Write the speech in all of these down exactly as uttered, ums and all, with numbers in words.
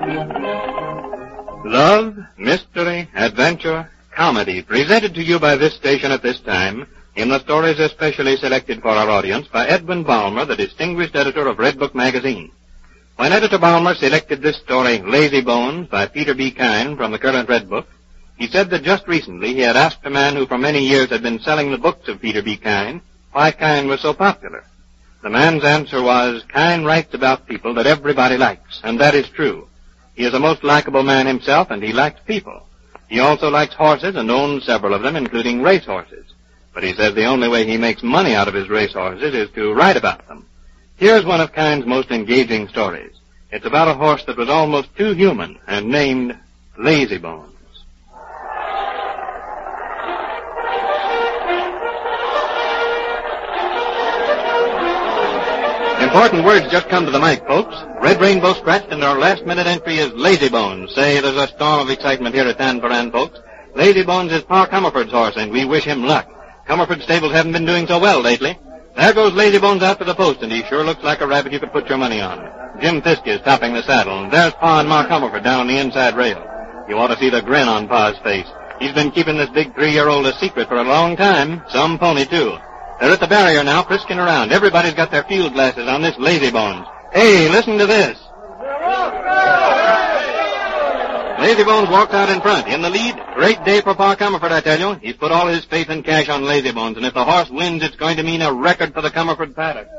Love, mystery, adventure, comedy, presented to you by this station at this time in the stories especially selected for our audience by Edwin Balmer, the distinguished editor of Red Book magazine. When Editor Balmer selected this story, Lazy Bones, by Peter B. Kyne from the current Red Book, he said that just recently he had asked a man who for many years had been selling the books of Peter B. Kyne why Kyne was so popular. The man's answer was, Kyne writes about people that everybody likes, and that is true. He is a most likable man himself, and he likes people. He also likes horses and owns several of them, including race horses. But he says the only way he makes money out of his race horses is to write about them. Here's one of Kyne's most engaging stories. It's about a horse that was almost too human and named Lazy Bones. Important words just come to the mic, folks. Red Rainbow scratched, and our last-minute entry is Lazy Bones. Say, there's a storm of excitement here at San Ferran, folks. Lazy Bones is Pa Comerford's horse, and we wish him luck. Comerford's stables haven't been doing so well lately. There goes Lazy Bones out to the post, and he sure looks like a rabbit you could put your money on. Jim Fiske is topping the saddle, and there's Pa and Ma Comerford down the inside rail. You ought to see the grin on Pa's face. He's been keeping this big three-year-old a secret for a long time. Some pony, too. They're at the barrier now, frisking around. Everybody's got their field glasses on this Lazy Bones. Hey, listen to this. Lazy Bones walks out in front, in the lead. Great day for Pa Comerford, I tell you. He's put all his faith and cash on Lazy Bones, and if the horse wins, it's going to mean a record for the Comerford paddock.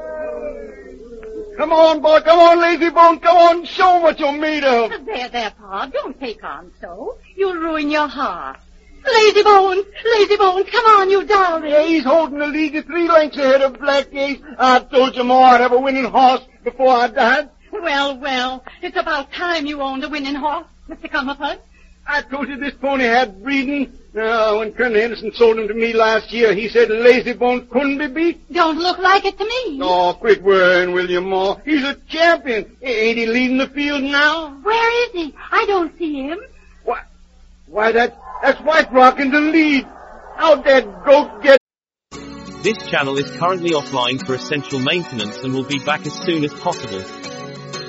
Come on, boy, come on, Lazy Bones, come on, show 'em what you're made of. There, there, Pa, don't take on so. You'll ruin your heart. Lazy Bones, Lazy Bones, come on, you darling. Yeah, he's holding the lead three lengths ahead of Black Ace. I told you, Ma, I'd have a winning horse before I died. Well, well, it's about time you owned a winning horse, Mister Comerford. I told you this pony had breeding. Uh, when Colonel Henderson sold him to me last year, he said Lazy Bones couldn't be beat. Don't look like it to me. Oh, quit worrying, will you, Ma? He's a champion. Ain't he leading the field now? Where is he? I don't see him. Why, why that, that's White Rock in the lead. How'd that goat get? This channel is currently offline for essential maintenance and will be back as soon as possible.